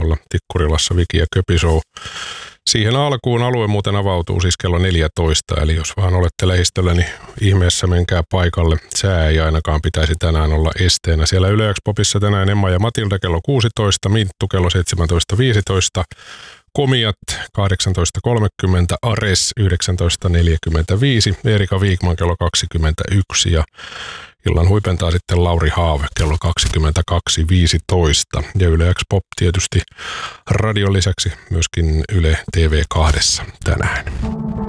tuolla Tikkurilassa Viki ja Köpi Show. Siihen alkuun alue muuten avautuu siis kello 14, eli jos vaan olette lähistöllä, niin ihmeessä menkää paikalle. Sää ei ainakaan pitäisi tänään olla esteenä. Siellä Yle X Popissa tänään Emma ja Matilda kello 16, Minttu kello 17.15, Komiat 18.30, Ares 19.45, Erika Viikman kello 21 ja illan huipentaa sitten Lauri Haave kello 22.15. Ja Yle X Pop tietysti radion lisäksi myöskin Yle TV2 tänään.